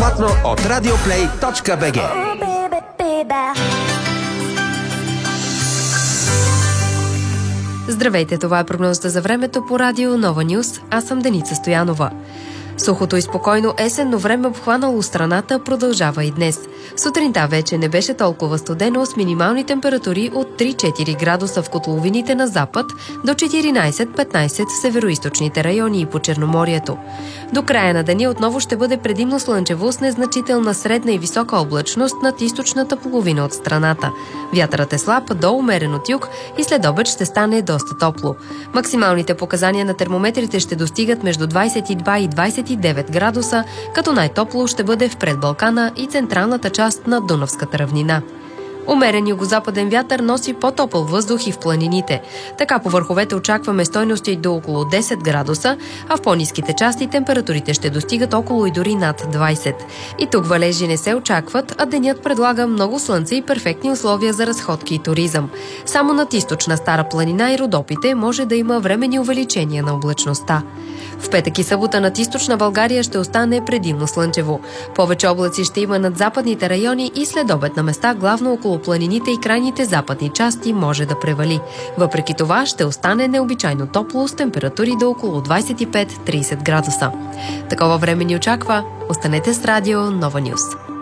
безплатно от radioplay.bg. Здравейте, това е прогнозата за времето по радио Нова Нюс. Аз съм Деница Стоянова. Сухото и спокойно есенно време, обхванало страната, продължава и днес. Сутринта вече не беше толкова студено, с минимални температури от 3-4 градуса в котловините на запад до 14-15 в североизточните райони и по Черноморието. До края на деня отново ще бъде предимно слънчево с незначителна средна и висока облачност над източната половина от страната. Вятърът е слаб до умерен от юг и след обед ще стане доста топло. Максималните показания на термометрите ще достигат между 22 и 29 градуса, като най-топло ще бъде в Предбалкана и централната част на Дунавската равнина. Умерен югозападен вятър носи по-топъл въздух и в планините. Така по върховете очакваме стойности до около 10 градуса, а в по-ниските части температурите ще достигат около и дори над 20. И тук валежи не се очакват, а денят предлага много слънце и перфектни условия за разходки и туризъм. Само над източна Стара планина и Родопите може да има временни увеличения на облачността. В петък и събота над източна България ще остане предимно слънчево. Повече облаци ще има над западните райони и след обед на места, главно около планините и крайните западни части, може да превали. Въпреки това ще остане необичайно топло с температури до около 25-30 градуса. Такова време ни очаква. Останете с радио Нова Нюс.